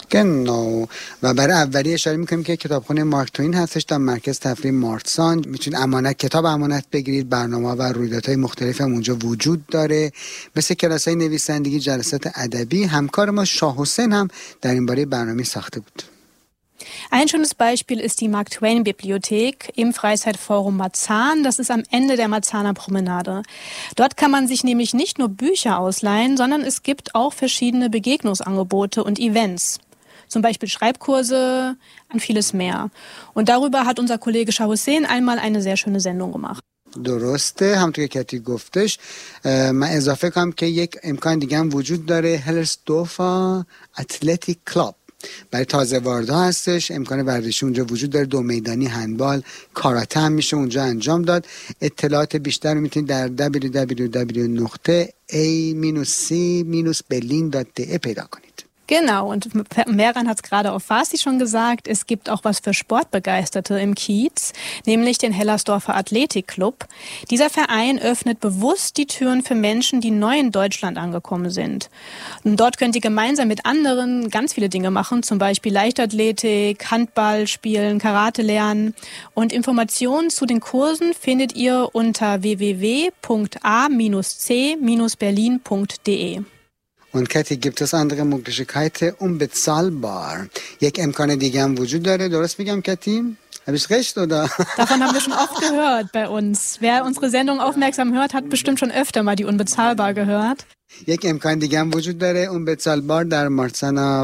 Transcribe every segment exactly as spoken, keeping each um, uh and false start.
genau. و برای اولیه اشاره میکنیم که کتابخونه مارک توین هستش در مرکز تفریح مارتسان. میتونید امانت کتاب امانت بگیرید. برنامه و رویدادهای مختلف هم اونجا وجود داره، مثل کلاس‌های نویسندگی، جلسات ادبی. همکار ما شاه حسین هم در این باره برنامه ساخته بود. Ein schönes Beispiel ist die Mark Twain Bibliothek im Freizeitforum Marzahn. Das ist am Ende der Marzahner Promenade. Dort kann man sich nämlich nicht nur Bücher ausleihen, sondern es gibt auch verschiedene Begegnungsangebote und Events. Zum Beispiel Schreibkurse und vieles mehr. Und darüber hat unser Kollege Shah Hussein einmal eine sehr schöne Sendung gemacht. درسته، همونطور که کتی گفتش. من اضافه کنم که یک امکان دیگه هم وجود داره، هلرسدورفا اتلتیک کلاب. برای تازه واردها هستش، امکان ورزشی اونجا وجود داره، دو میدانی، هندبال، کاراته هم میشه اونجا انجام داد. اطلاعات بیشتر رو میتونید در دبلیو دبلیو دبلیو دات ای سی برلین دات دی ای پیدا کنید. Genau, und Meran hat es gerade auf Farsi schon gesagt, es gibt auch was für Sportbegeisterte im Kiez, nämlich den Hellersdorfer Athletikclub. Dieser Verein öffnet bewusst die Türen für Menschen, die neu in Deutschland angekommen sind. Und dort könnt ihr gemeinsam mit anderen ganz viele Dinge machen, zum Beispiel Leichtathletik, Handball spielen, Karate lernen. Und Informationen zu den Kursen findet ihr unter w w w punkt a c berlin punkt d e. Und Kathi, gibt es andere Möglichkeiten unbezahlbar? یک امکان دیگه هم وجود داره، درست میگم کتی؟ Habe ich recht, oder? Davon haben wir schon oft gehört bei uns. Wer unsere Sendung aufmerksam hört, hat bestimmt schon öfter mal die unbezahlbar gehört. یک امکان دیگه هم وجود داره، اون بتالبار در مارتسانا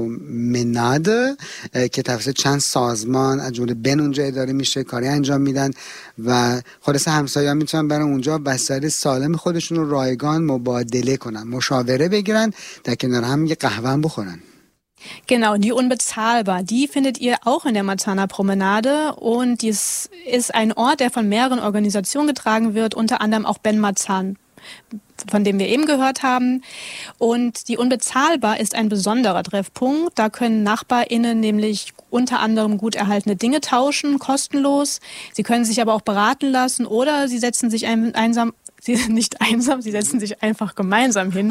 پرومناد که توسط چند سازمان از جمله بن اونجا اداره میشه، کاری انجام میدن و خلاص همسایه‌ها میتونن برن اونجا وسایل سالم خودشون رو رایگان مبادله کنن، مشاوره بگیرن، در کنار هم یه قهوه هم بخورن. Genau, die Unbezahlbar, die findet ihr auch in der Marzahner Promenade und dies ist ein Ort, der von mehreren Organisationen getragen wird, unter anderem auch Ben Marzahn, von dem wir eben gehört haben. Und die Unbezahlbar ist ein besonderer Treffpunkt. Da können NachbarInnen nämlich unter anderem gut erhaltene Dinge tauschen, kostenlos. Sie können sich aber auch beraten lassen oder sie setzen sich ein, einsam, sie sind nicht einsam, sie setzen sich einfach gemeinsam hin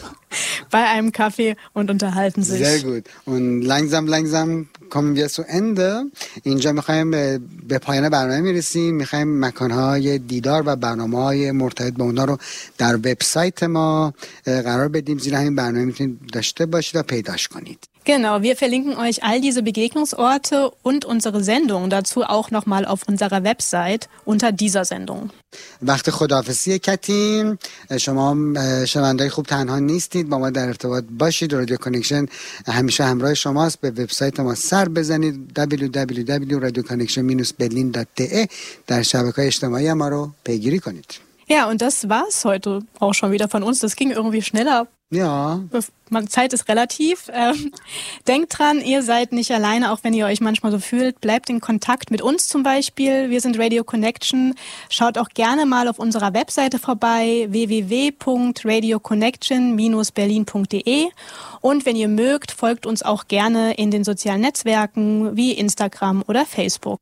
bei einem Kaffee und unterhalten sich. Sehr gut. Und langsam, langsam kommen wir zu Ende. اینجا میخوایم به پایان برنامه میرسیم. میخوایم مکانهای دیدار و برنامه‌های مرتبط با اونا رو در وبسایت ما قرار بدیم. زیرا همین برنامه میتونید داشته باشید و پیداش کنید. Genau, wir verlinken euch all diese Begegnungsorte und unsere Sendung dazu auch nochmal auf unserer Website unter dieser Sendung. وقت خداحافظی کتیم. شما شنونده‌های خوب تنها نیستید، با ما در ارتباط باشید. رادیو کانکشن همیشه همراه شماست. به وبسایت ما سر بزنید دبلیو دبلیو دبلیو دات رادیو کانکشن برلین دات d e. در شبکه‌های اجتماعی ما رو پیگیری کنید. Ja, und das war's heute auch schon wieder von uns. Das ging irgendwie schneller. Ja. Man, Zeit ist relativ. Ähm, denkt dran, ihr seid nicht alleine, auch wenn ihr euch manchmal so fühlt. Bleibt in Kontakt mit uns zum Beispiel. Wir sind Radio Connection. Schaut auch gerne mal auf unserer Webseite vorbei, w w w punkt radio connection berlin punkt d e. Und wenn ihr mögt, folgt uns auch gerne in den sozialen Netzwerken wie Instagram oder Facebook.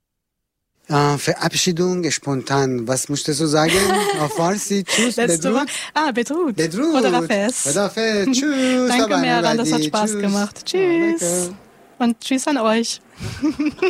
Verabschiedung spontan. Was möchtest du sagen auf Farsi? Tschüss, Bedrut. Ah, Bedrut. Bedrut. Oder Rafes. Rafes. Tschüss. Danke, Meran, das hat Spaß tschüss. gemacht. Tschüss. Oh, und tschüss an euch.